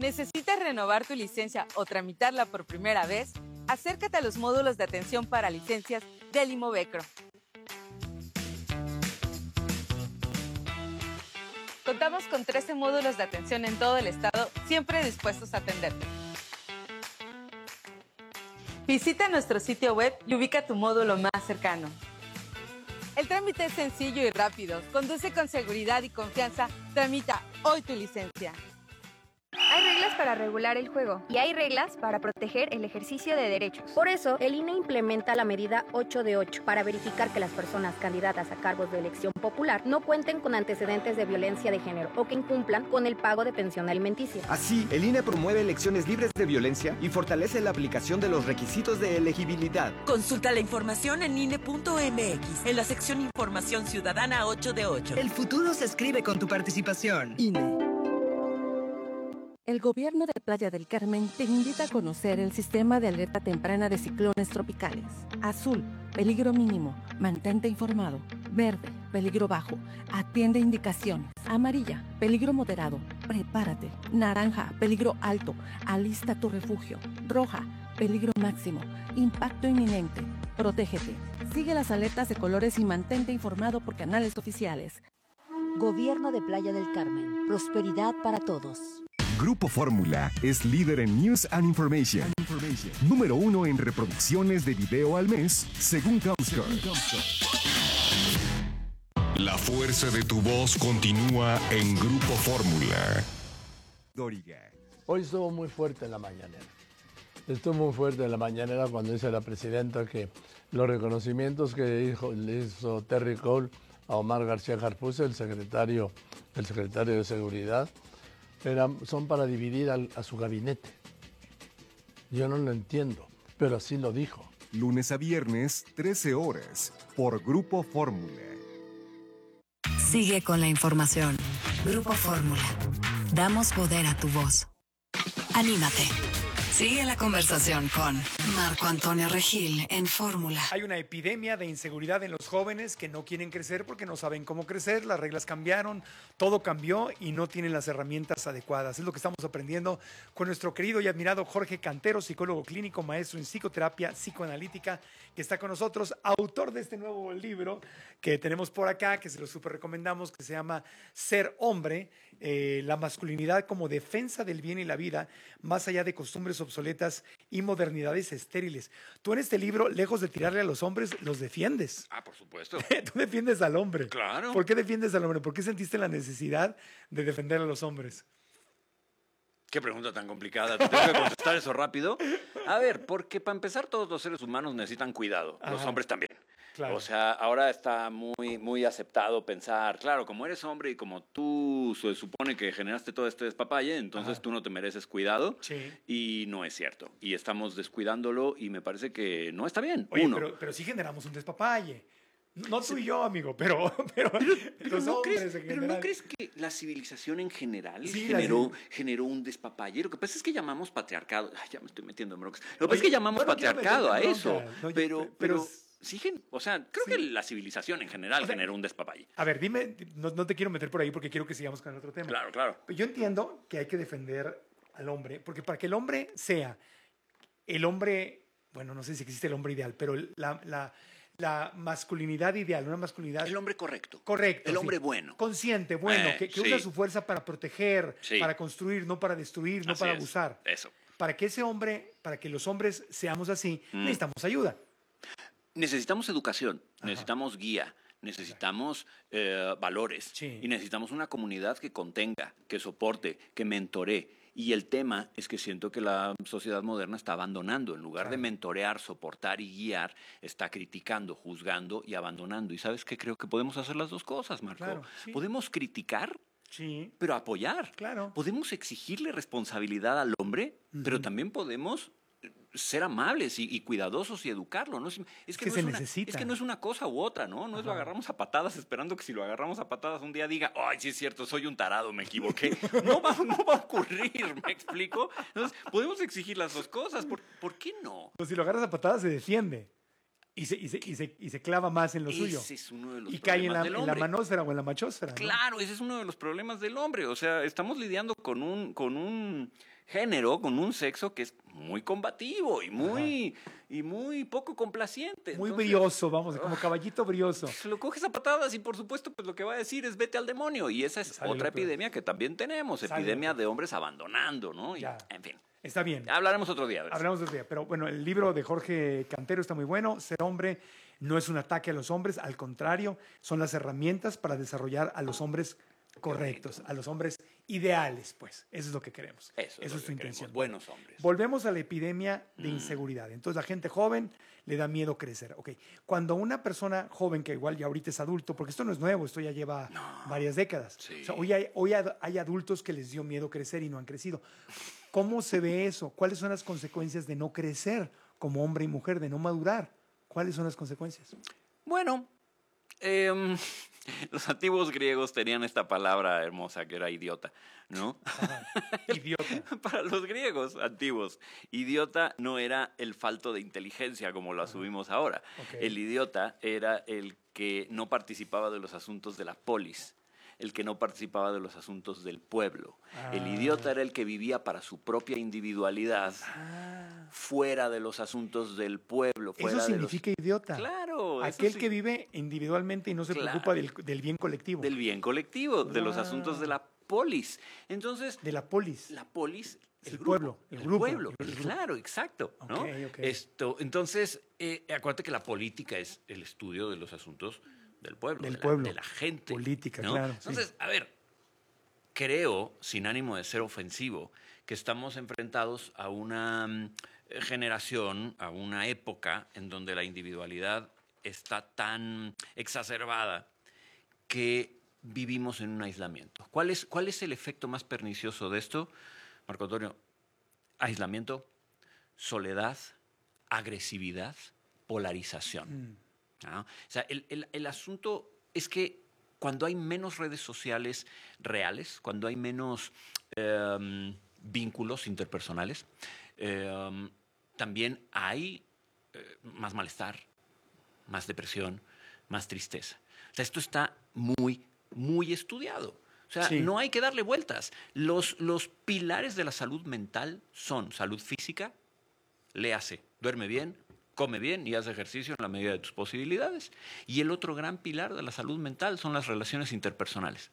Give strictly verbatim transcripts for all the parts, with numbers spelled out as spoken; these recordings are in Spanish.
¿Necesitas renovar tu licencia o tramitarla por primera vez? Acércate a los módulos de atención para licencias del Imovecro. Contamos con trece módulos de atención en todo el estado, siempre dispuestos a atenderte. Visita nuestro sitio web y ubica tu módulo más cercano. El trámite es sencillo y rápido. Conduce con seguridad y confianza. Tramita hoy tu licencia. Hay reglas para regular el juego y hay reglas para proteger el ejercicio de derechos. Por eso, el I N E implementa la medida ocho de ocho para verificar que las personas candidatas a cargos de elección popular no cuenten con antecedentes de violencia de género o que incumplan con el pago de pensión alimenticia. Así, el I N E promueve elecciones libres de violencia y fortalece la aplicación de los requisitos de elegibilidad. Consulta la información en I N E punto M X, en la sección Información Ciudadana ocho de ocho. El futuro se escribe con tu participación. I N E. El gobierno de Playa del Carmen te invita a conocer el sistema de alerta temprana de ciclones tropicales. Azul, peligro mínimo, mantente informado. Verde, peligro bajo, atiende indicaciones. Amarilla, peligro moderado, prepárate. Naranja, peligro alto, alista tu refugio. Roja, peligro máximo, impacto inminente, protégete. Sigue las alertas de colores y mantente informado por canales oficiales. Gobierno de Playa del Carmen, prosperidad para todos. Grupo Fórmula es líder en News and Information. Número uno en reproducciones de video al mes, según Comscore. La fuerza de tu voz continúa en Grupo Fórmula. Doriga. Hoy estuvo muy fuerte en la mañanera. Estuvo muy fuerte en la mañanera cuando dice la presidenta que los reconocimientos que dijo, le hizo Terry Cole a Omar García Harfuze, el secretario, el secretario de Seguridad, Era, son para dividir al, a su gabinete. Yo no lo entiendo, pero así lo dijo. Lunes a viernes, trece horas, por Grupo Fórmula. Sigue con la información. Grupo Fórmula. Damos poder a tu voz. Anímate. Sigue la conversación con Marco Antonio Regil en Fórmula. Hay una epidemia de inseguridad en los jóvenes que no quieren crecer porque no saben cómo crecer, las reglas cambiaron, todo cambió y no tienen las herramientas adecuadas. Es lo que estamos aprendiendo con nuestro querido y admirado Jorge Cantero, psicólogo clínico, maestro en psicoterapia psicoanalítica, que está con nosotros, autor de este nuevo libro que tenemos por acá, que se lo súper recomendamos, que se llama Ser Hombre, eh, la masculinidad como defensa del bien y la vida, más allá de costumbres obsoletas y modernidades estériles. Tú en este libro, lejos de tirarle a los hombres, los defiendes. Ah, por supuesto. Tú defiendes al hombre. Claro. ¿Por qué defiendes al hombre? ¿Por qué sentiste la necesidad de defender a los hombres? Qué pregunta tan complicada. ¿Te tengo que contestar eso rápido? A ver, porque para empezar todos los seres humanos necesitan cuidado. Ajá. Los hombres también. Claro. O sea, ahora está muy, muy aceptado pensar, claro, como eres hombre y como tú se supone que generaste todo este despapalle, entonces Ajá. tú no te mereces cuidado. Sí. Y no es cierto. Y estamos descuidándolo y me parece que no está bien. Oye, Uno. Pero, pero sí generamos un despapalle. No tú y yo, amigo, pero, pero, pero, pero, los no, hombres crees, en pero general. ¿no crees que la civilización en general sí, generó, generó un despapalle? Lo que pasa es que llamamos patriarcado. Ay, ya me estoy metiendo en broncas. Lo que pasa es que llamamos no, no patriarcado a eso. No, pero, pero, pero sí, o sea, creo sí. que la civilización en general o sea, generó un despapalle. A ver, dime, no, no te quiero meter por ahí porque quiero que sigamos con el otro tema. Claro, claro. Pero yo entiendo que hay que defender al hombre, porque para que el hombre sea el hombre, bueno, no sé si existe el hombre ideal, pero la... la la masculinidad ideal, una masculinidad... El hombre correcto. Correcto. El hombre sí. bueno. Consciente, bueno, eh, que, que sí. usa su fuerza para proteger, sí. para construir, no para destruir, no así para es. abusar. Eso. Para que ese hombre, para que los hombres seamos así, mm. necesitamos ayuda. Necesitamos educación, Ajá. necesitamos guía, necesitamos eh, valores sí. y necesitamos una comunidad que contenga, que soporte, que mentoree. Y el tema es que siento que la sociedad moderna está abandonando. En lugar claro. de mentorear, soportar y guiar, está criticando, juzgando y abandonando. ¿Y sabes qué? Creo que podemos hacer las dos cosas, Marco. Claro, sí. Podemos criticar, sí. pero apoyar. Claro. Podemos exigirle responsabilidad al hombre, uh-huh. pero también podemos ser amables y, y cuidadosos y educarlo, ¿no? Es, es que, que no se es una, necesita. Es que no es una cosa u otra, ¿no? No Ajá. es lo agarramos a patadas esperando que si lo agarramos a patadas un día diga, ay, sí es cierto, soy un tarado, me equivoqué. No va, no va a ocurrir, ¿me explico? Entonces, podemos exigir las dos cosas, ¿por, ¿por qué no? Pues si lo agarras a patadas se defiende. Y se, y, se, y, se, y se clava más en lo ese suyo. Es uno de los y cae en la, del en la manósfera o en la machósfera. Claro, ¿no? ese es uno de los problemas del hombre. O sea, estamos lidiando con un, con un género, con un sexo que es muy combativo y muy, y muy poco complaciente. Muy Entonces, brioso, vamos, como caballito brioso. Se lo coges a patadas y por supuesto pues lo que va a decir es vete al demonio. Y esa es Sale otra lo peor. epidemia que también tenemos, Sale epidemia de hombres abandonando, ¿no? Y, Ya. en fin. Está bien. Hablaremos otro día. Hablamos otro día. Pero bueno, el libro de Jorge Cantero está muy bueno. Ser hombre no es un ataque a los hombres, al contrario, son las herramientas para desarrollar a los hombres correctos, a los hombres ideales, pues. Eso es lo que queremos. Eso, Eso es tu intención. Queremos, buenos hombres. Volvemos a la epidemia de inseguridad. Entonces, la gente joven le da miedo crecer. Ok, cuando una persona joven, que igual ya ahorita es adulto, porque esto no es nuevo, esto ya lleva no. varias décadas. Sí. O sea, hoy, hay, hoy hay adultos que les dio miedo crecer y no han crecido. ¿Cómo se ve eso? ¿Cuáles son las consecuencias de no crecer como hombre y mujer, de no madurar? ¿Cuáles son las consecuencias? Bueno, eh, los antiguos griegos tenían esta palabra hermosa que era idiota, ¿no? Ajá. Idiota. Para los griegos antiguos, idiota no era el falto de inteligencia como lo asumimos ahora. Okay. El idiota era el que no participaba de los asuntos de la polis, el que no participaba de los asuntos del pueblo. Ah. El idiota era el que vivía para su propia individualidad, ah. fuera de los asuntos del pueblo. Fuera Eso significa de los... idiota. Claro. Aquel sí. que vive individualmente y no se claro. preocupa del, del bien colectivo. Del bien colectivo, wow. de los asuntos de la polis. Entonces, de la polis. La polis, el, el grupo, pueblo, el, el grupo. pueblo. El grupo. Claro, exacto. ¿no? Okay, okay. Esto, entonces, eh, acuérdate que la política es el estudio de los asuntos del pueblo, del de, pueblo. La, de la gente. Política, ¿no? claro. Entonces, sí. a ver, creo, sin ánimo de ser ofensivo, que estamos enfrentados a una um, generación, a una época en donde la individualidad está tan exacerbada que vivimos en un aislamiento. ¿Cuál es, cuál es el efecto más pernicioso de esto, Marco Antonio? Aislamiento, soledad, agresividad, polarización. Mm. ¿no? O sea, el, el, el asunto es que cuando hay menos redes sociales reales, cuando hay menos eh, vínculos interpersonales, eh, también hay eh, más malestar, más depresión, más tristeza. O sea, esto está muy, muy estudiado. O sea, sí. no hay que darle vueltas. Los, los pilares de la salud mental son salud física, léase, duerme bien, come bien y haz ejercicio en la medida de tus posibilidades. Y el otro gran pilar de la salud mental son las relaciones interpersonales.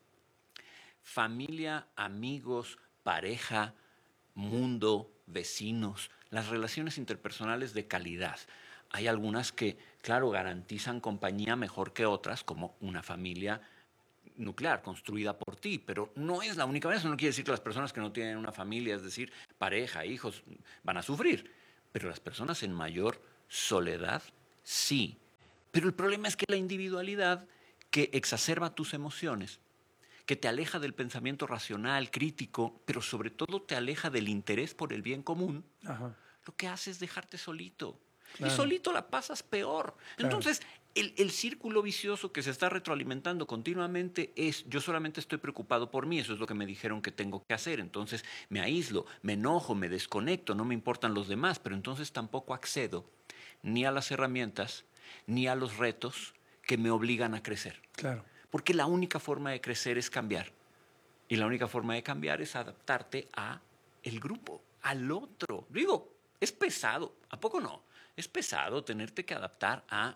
Familia, amigos, pareja, mundo, vecinos, las relaciones interpersonales de calidad. Hay algunas que, claro, garantizan compañía mejor que otras, como una familia nuclear construida por ti, pero no es la única vez. Eso no quiere decir que las personas que no tienen una familia, es decir, pareja, hijos, van a sufrir. Pero las personas en mayor soledad, sí. Pero el problema es que la individualidad que exacerba tus emociones, que te aleja del pensamiento racional, crítico, pero sobre todo te aleja del interés por el bien común, Ajá. lo que hace es dejarte solito. Claro. Y solito la pasas peor. Claro. Entonces, el, el círculo vicioso que se está retroalimentando continuamente es, yo solamente estoy preocupado por mí, eso es lo que me dijeron que tengo que hacer, entonces me aíslo, me enojo, me desconecto, no me importan los demás, pero entonces tampoco accedo ni a las herramientas, ni a los retos que me obligan a crecer. Claro. Porque la única forma de crecer es cambiar. Y la única forma de cambiar es adaptarte a el grupo, al otro. Digo, es pesado, ¿a poco no? Es pesado tenerte que adaptar a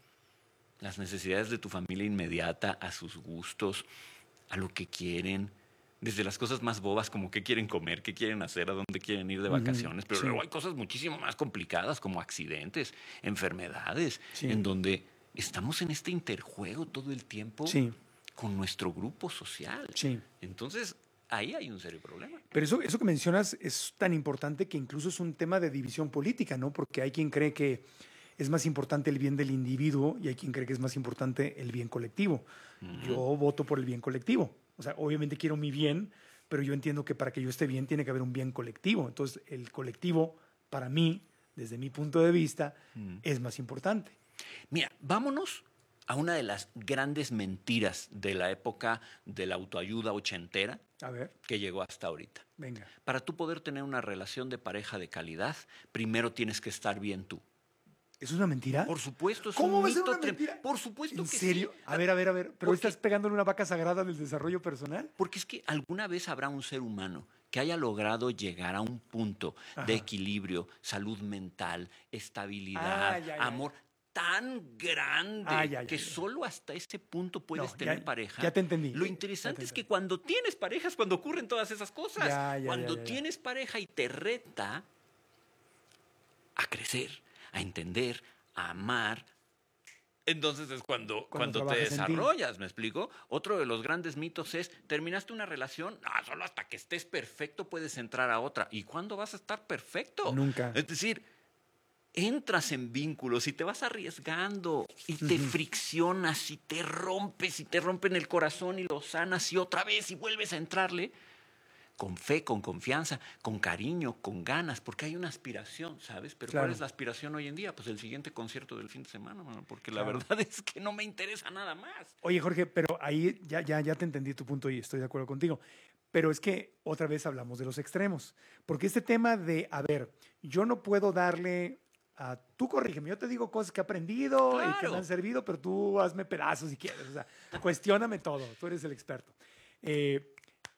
las necesidades de tu familia inmediata, a sus gustos, a lo que quieren, desde las cosas más bobas como qué quieren comer, qué quieren hacer, a dónde quieren ir de vacaciones, pero sí. luego hay cosas muchísimo más complicadas como accidentes, enfermedades, sí. en donde estamos en este interjuego todo el tiempo sí. con nuestro grupo social. Sí. Entonces, ahí hay un serio problema. Pero eso, eso que mencionas es tan importante que incluso es un tema de división política, ¿no? Porque hay quien cree que es más importante el bien del individuo y hay quien cree que es más importante el bien colectivo. Uh-huh. Yo voto por el bien colectivo. O sea, obviamente quiero mi bien, pero yo entiendo que para que yo esté bien tiene que haber un bien colectivo. Entonces, el colectivo, para mí, desde mi punto de vista, uh-huh. es más importante. Mira, vámonos a una de las grandes mentiras de la época de la autoayuda ochentera, a ver. que llegó hasta ahorita. Venga. Para tú poder tener una relación de pareja de calidad, primero tienes que estar bien tú. ¿Eso es una mentira? Por supuesto, es ¿Cómo un va a ser mito una trem- mentira? Por supuesto ¿En que serio? sí. A ver, a ver, a ver. ¿Pero Porque- estás pegándole una vaca sagrada del desarrollo personal? Porque es que alguna vez habrá un ser humano que haya logrado llegar a un punto Ajá. de equilibrio, salud mental, estabilidad, Ay, ay, ay. amor tan grande Ay, ay, que ay. solo hasta ese punto puedes No, tener ya- pareja. ya te entendí. Lo Ya interesante te es que entendí. cuando tienes pareja es cuando ocurren todas esas cosas. Ya, ya, cuando ya, ya, ya. tienes pareja y te reta a crecer, a entender, a amar, entonces es cuando, Cuando cuando, te trabajas en ti. desarrollas, ¿me explico? Otro de los grandes mitos es, terminaste una relación, no, solo hasta que estés perfecto puedes entrar a otra. ¿Y cuándo vas a estar perfecto? Nunca. Es decir, entras en vínculos y te vas arriesgando y te friccionas y te rompes y te rompen el corazón y lo sanas y otra vez y vuelves a entrarle con fe, con confianza, con cariño, con ganas, porque hay una aspiración, ¿sabes? Pero Claro. ¿cuál es la aspiración hoy en día? Pues el siguiente concierto del fin de semana, mano, porque la Claro. verdad es que no me interesa nada más. Oye, Jorge, pero ahí ya, ya, ya te entendí tu punto y estoy de acuerdo contigo. Pero es que otra vez hablamos de los extremos. Porque este tema de, a ver, yo no puedo darle a... Tú corrígeme, yo te digo cosas que he aprendido y que Claro. me han servido, pero tú hazme pedazos si quieres. O sea, cuestióname todo, tú eres el experto. Eh,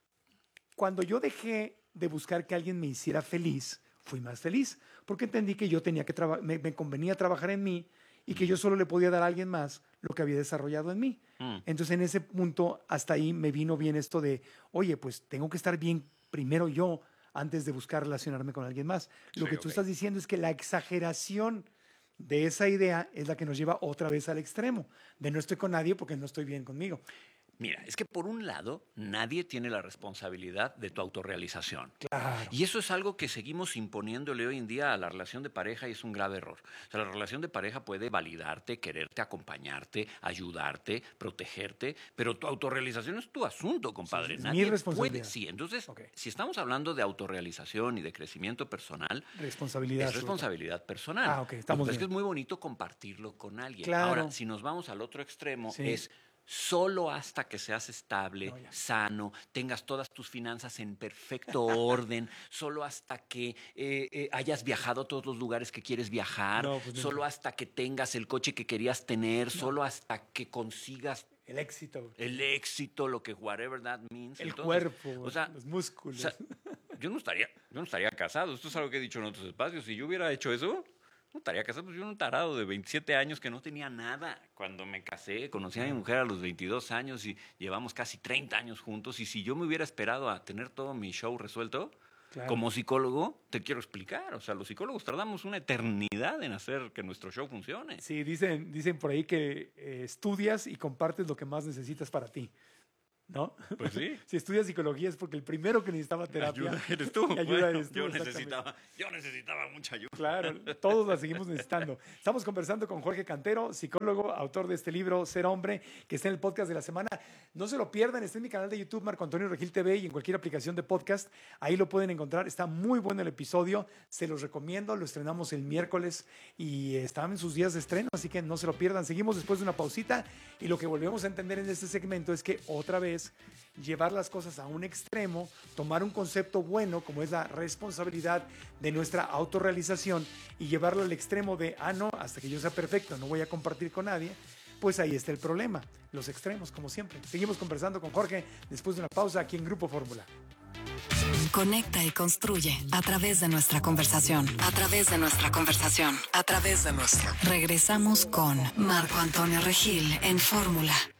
cuando yo dejé de buscar que alguien me hiciera feliz, fui más feliz, porque entendí que yo tenía que trabajar, me, me convenía trabajar en mí y que yo solo le podía dar a alguien más lo que había desarrollado en mí. Mm. Entonces, en ese punto, hasta ahí me vino bien esto de, oye, pues tengo que estar bien primero yo antes de buscar relacionarme con alguien más. Lo Sí, que tú ok. estás diciendo es que la exageración de esa idea es la que nos lleva otra vez al extremo, de no estoy con nadie porque no estoy bien conmigo. Mira, es que por un lado, nadie tiene la responsabilidad de tu autorrealización. Claro. Y eso es algo que seguimos imponiéndole hoy en día a la relación de pareja y es un grave error. O sea, la relación de pareja puede validarte, quererte, acompañarte, ayudarte, protegerte, pero tu autorrealización es tu asunto, compadre. es mi Nadie responsabilidad. puede. Sí, entonces, Ok. si estamos hablando de autorrealización y de crecimiento personal, Responsabilidad. es responsabilidad personal. Ah, ok, estamos Lo que pasa es que bien. es muy bonito compartirlo con alguien. Claro. Ahora, si nos vamos al otro extremo, Sí. es solo hasta que seas estable, No, ya. sano, tengas todas tus finanzas en perfecto orden, solo hasta que eh, eh, hayas viajado a todos los lugares que quieres viajar, No, pues nunca. solo hasta que tengas el coche que querías tener, solo hasta que consigas El éxito, el éxito, lo que whatever that means. el Entonces, cuerpo, o sea, los músculos. o sea, yo no estaría, yo no estaría casado. Esto es algo que he dicho en otros espacios. Si yo hubiera hecho eso, no estaría casado. Pues yo era un tarado de veintisiete años que no tenía nada. Cuando me casé, conocí a mi mujer a los veintidós años y llevamos casi treinta años juntos. Y si yo me hubiera esperado a tener todo mi show resuelto, Claro. como psicólogo, te quiero explicar. O sea, los psicólogos tardamos una eternidad en hacer que nuestro show funcione. Sí, dicen, dicen por ahí que eh, estudias y compartes lo que más necesitas para ti. ¿No? Pues sí. Si estudias psicología es porque el primero que necesitaba terapia. Ayuda eres tú. y ayuda Bueno, eres tú, yo, exactamente. necesitaba, yo necesitaba mucha ayuda. Claro, todos la seguimos necesitando. Estamos conversando con Jorge Cantero, psicólogo, autor de este libro, Ser Hombre, que está en el podcast de la semana. No se lo pierdan, está en mi canal de YouTube, Marco Antonio Regil T V, y en cualquier aplicación de podcast. Ahí lo pueden encontrar. Está muy bueno el episodio, se los recomiendo. Lo estrenamos el miércoles y están en sus días de estreno, así que no se lo pierdan. Seguimos después de una pausita y lo que volvemos a entender en este segmento es que otra vez llevar las cosas a un extremo, tomar un concepto bueno como es la responsabilidad de nuestra autorrealización y llevarlo al extremo de, ah, no, hasta que yo sea perfecto, no voy a compartir con nadie, pues ahí está el problema, los extremos como siempre. Seguimos conversando con Jorge después de una pausa aquí en Grupo Fórmula. Conecta y construye a través de nuestra conversación, a través de nuestra conversación, a través de nuestra. Regresamos con Marco Antonio Regil en Fórmula.